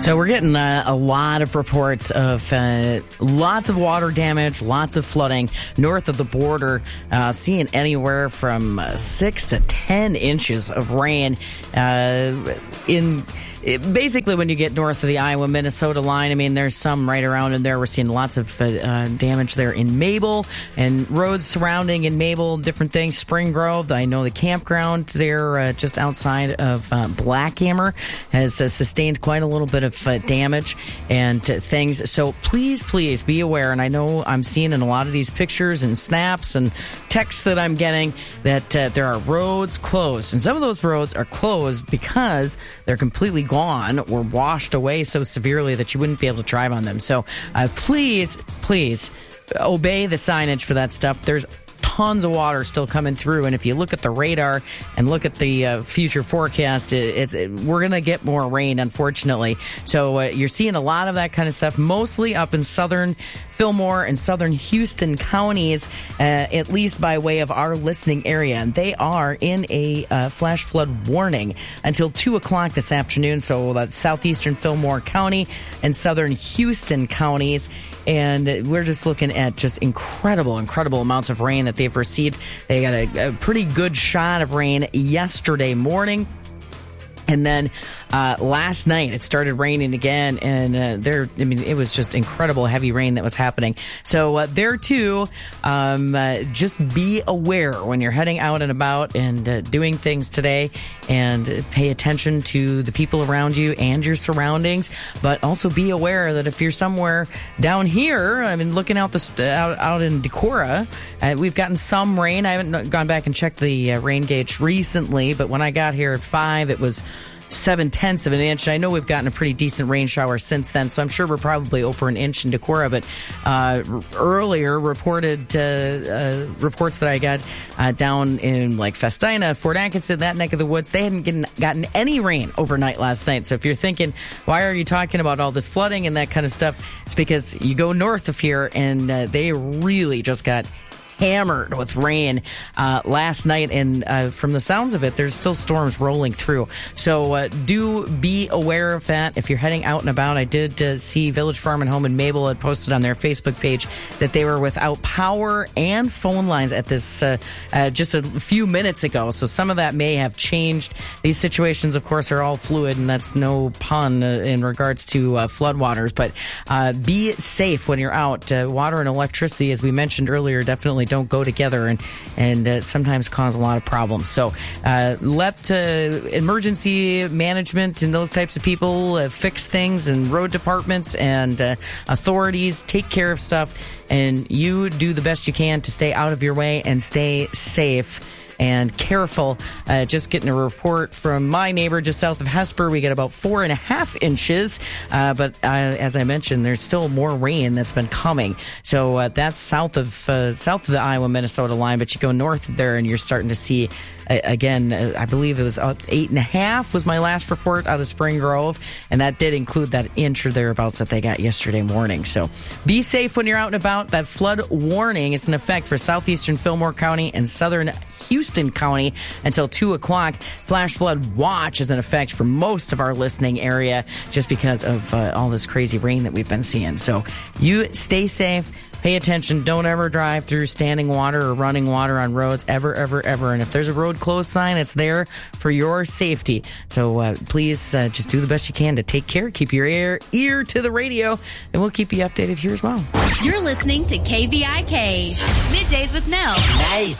So we're getting a lot of reports of lots of water damage, lots of flooding north of the border, seeing anywhere from 6 to 10 inches of rain basically when you get north of the Iowa-Minnesota line. I mean, there's some right around in there. We're seeing lots of damage there in Mabel and roads surrounding in Mabel, different things. Spring Grove, I know the campground there just outside of Blackhammer has sustained quite a little bit of damage and things. So please be aware. And I know I'm seeing in a lot of these pictures and snaps and texts that I'm getting that there are roads closed. And some of those roads are closed because they're completely gone or washed away so severely that you wouldn't be able to drive on them. So please obey the signage for that stuff. There's tons of water still coming through, and if you look at the radar and look at the future forecast, we're going to get more rain, unfortunately. So you're seeing a lot of that kind of stuff, mostly up in southern Fillmore and southern Houston counties, at least by way of our listening area. And they are in a flash flood warning until 2 o'clock this afternoon. So that's southeastern Fillmore County and southern Houston counties. And we're just looking at just incredible amounts of rain that they've received. They got a pretty good shot of rain yesterday morning. And then last night it started raining again, and it was just incredible heavy rain that was happening. So there too, just be aware when you're heading out and about and doing things today, and pay attention to the people around you and your surroundings. But also be aware that if you're somewhere down here, I mean, looking out out in Decorah, we've gotten some rain. I haven't gone back and checked the rain gauge recently, but when I got here at 5, it was 0.7 of an inch. I know we've gotten a pretty decent rain shower since then, so I'm sure we're probably over an inch in Decorah. But earlier reported reports that I got down in like Festina, Fort Atkinson, that neck of the woods, they hadn't gotten any rain overnight last night. So if you're thinking, why are you talking about all this flooding and that kind of stuff? It's because you go north of here and they really just got hammered with rain last night, and from the sounds of it, there's still storms rolling through. So do be aware of that if you're heading out and about. I did see Village Farm and Home in Mabel had posted on their Facebook page that they were without power and phone lines at this just a few minutes ago. So some of that may have changed. These situations, of course, are all fluid, and that's no pun in regards to floodwaters. But be safe when you're out. Water and electricity, as we mentioned earlier, definitely don't go together and sometimes cause a lot of problems. So let emergency management and those types of people fix things, and road departments and authorities take care of stuff, and you do the best you can to stay out of your way and stay safe and careful. Just getting a report from my neighbor just south of Hesper. We get about 4.5 inches. But as I mentioned, there's still more rain that's been coming. So that's south of the Iowa-Minnesota line. But you go north of there and you're starting to see, again, I believe it was 8.5 was my last report out of Spring Grove. And that did include that inch or thereabouts that they got yesterday morning. So be safe when you're out and about. That flood warning is in effect for southeastern Fillmore County and southern Houston County until 2 o'clock. Flash flood watch is in effect for most of our listening area just because of all this crazy rain that we've been seeing. So you stay safe. Pay attention. Don't ever drive through standing water or running water on roads ever. And if there's a road closed sign, it's there for your safety. So please just do the best you can to take care. Keep your ear to the radio, and we'll keep you updated here as well. You're listening to KVIK. Middays with Nell. Nice.